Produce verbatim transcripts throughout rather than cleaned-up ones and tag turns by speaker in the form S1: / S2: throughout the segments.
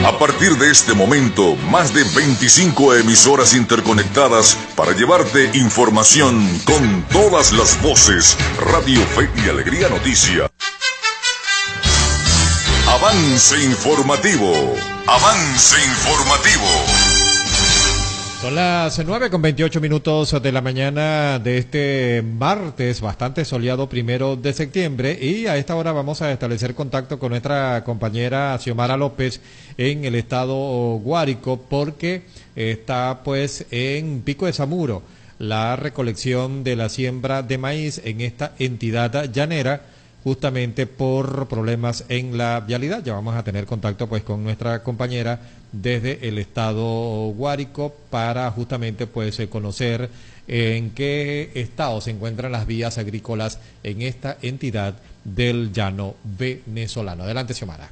S1: A partir de este momento, más de veinticinco emisoras interconectadas para llevarte información con todas las voces. Radio Fe y Alegría Noticia. Avance informativo. Avance informativo.
S2: Son las nueve con veintiocho minutos de la mañana de este martes, bastante soleado primero de septiembre, y a esta hora vamos a establecer contacto con nuestra compañera Xiomara López en el estado Guárico, porque está pues en Pico de Zamuro la recolección de la siembra de maíz en esta entidad llanera, justamente por problemas en la vialidad. Ya vamos a tener contacto pues con nuestra compañera desde el estado Guárico para justamente pues conocer en qué estado se encuentran las vías agrícolas en esta entidad del llano venezolano. Adelante, Xiomara.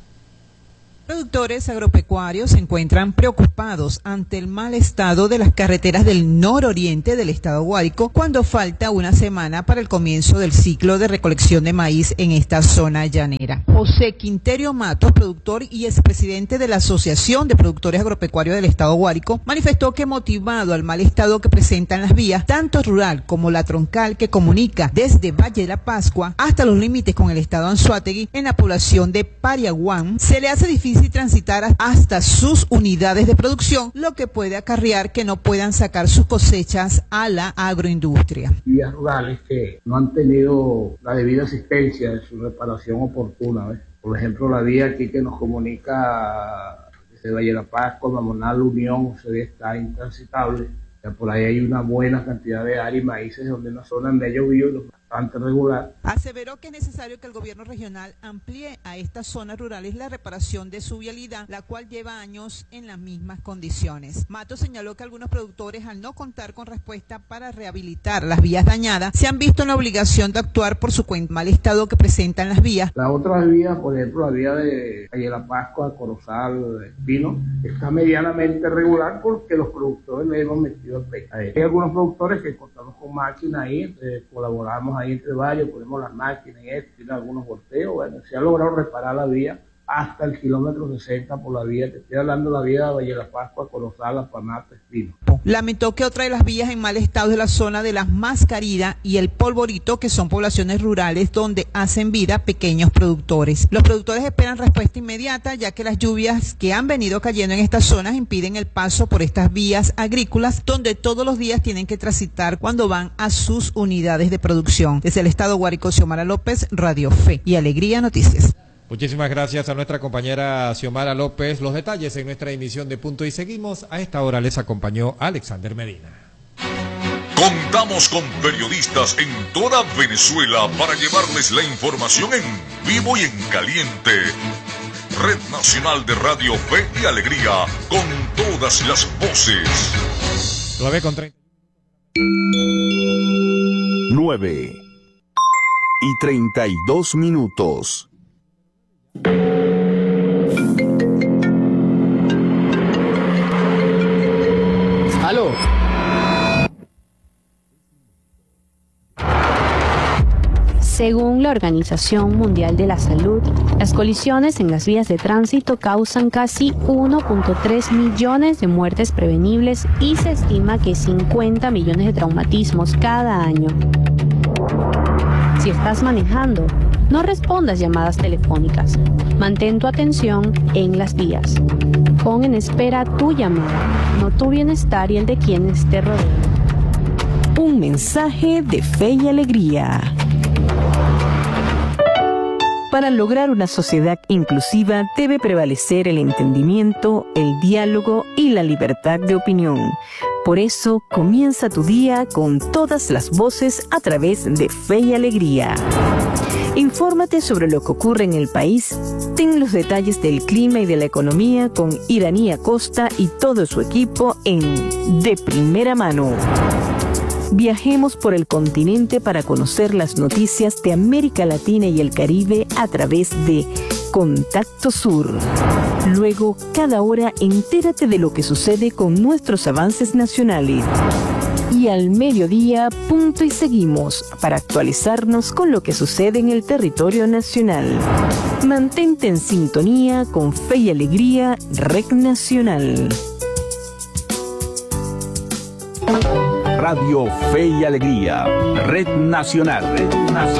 S3: Productores agropecuarios se encuentran preocupados ante el mal estado de las carreteras del nororiente del estado Guárico cuando falta una semana para el comienzo del ciclo de recolección de maíz en esta zona llanera. José Quinterio Matos, productor y expresidente de la Asociación de Productores Agropecuarios del estado Guárico, manifestó que motivado al mal estado que presentan las vías, tanto rural como la troncal que comunica desde Valle de la Pascua hasta los límites con el estado Anzoátegui en la población de Pariaguán, se le hace difícil transitar hasta sus unidades de producción, lo que puede acarrear que no puedan sacar sus cosechas a la agroindustria.
S4: Vías rurales que no han tenido la debida asistencia de su reparación oportuna, ¿ves? Por ejemplo, la vía aquí que nos comunica desde Valle de la Pascua, Mamonal, Unión, se ve está intransitable. Ya por ahí hay una buena cantidad de áreas y maíces donde una zona en medio vivo bastante regular.
S3: Aseveró que es necesario que el gobierno regional amplíe a estas zonas rurales la reparación de su vialidad, la cual lleva años en las mismas condiciones. Mato señaló que algunos productores, al no contar con respuesta para rehabilitar las vías dañadas, se han visto en la obligación de actuar por su cuenta, mal estado que presentan las vías.
S4: Las otras vías, por ejemplo, la vía de Calle La Pascua, Corozal, Espino, está medianamente regular porque los productores le hemos metido el pecho. Hay algunos productores que contamos con máquinas ahí, eh, colaboramos ahí entre varios, ponemos las máquinas y esto, tiene algunos volteos. Bueno, se ha logrado reparar la vía hasta el kilómetro sesenta por la vía, te estoy hablando de la vía de Valle de la Pascua, Corozal, Apamata, Espino.
S3: Lamentó que otra de las vías en mal estado es la zona de las Mascaridas y el Polvorito, que son poblaciones rurales donde hacen vida pequeños productores. Los productores esperan respuesta inmediata, ya que las lluvias que han venido cayendo en estas zonas impiden el paso por estas vías agrícolas, donde todos los días tienen que transitar cuando van a sus unidades de producción. Desde el estado Guárico, Xiomara López, Radio Fe y Alegría Noticias.
S2: Muchísimas gracias a nuestra compañera Xiomara López. Los detalles en nuestra emisión de Punto y Seguimos. A esta hora les acompañó Alexander Medina.
S1: Contamos con periodistas en toda Venezuela para llevarles la información en vivo y en caliente. Red Nacional de Radio Fe y Alegría, con todas las voces.
S2: nueve con treinta.
S5: nueve y treinta y dos minutos.
S6: ¡Aló!
S7: Según la Organización Mundial de la Salud, las colisiones en las vías de tránsito causan casi uno punto tres millones de muertes prevenibles y se estima que cincuenta millones de traumatismos cada año. Si estás manejando, no respondas llamadas telefónicas. Mantén tu atención en las vías. Pon en espera tu llamada, no tu bienestar y el de quienes te rodean.
S8: Un mensaje de Fe y Alegría. Para lograr una sociedad inclusiva debe prevalecer el entendimiento, el diálogo y la libertad de opinión. Por eso, comienza tu día con todas las voces a través de Fe y Alegría. Infórmate sobre lo que ocurre en el país, ten los detalles del clima y de la economía con Iraní Acosta y todo su equipo en De Primera Mano. Viajemos por el continente para conocer las noticias de América Latina y el Caribe a través de Contacto Sur. Luego, cada hora, entérate de lo que sucede con nuestros avances nacionales. Y al mediodía, punto y seguimos, para actualizarnos con lo que sucede en el territorio nacional. Mantente en sintonía con Fe y Alegría, Red Nacional.
S5: Radio Fe y Alegría, Red Nacional. Red Nacional.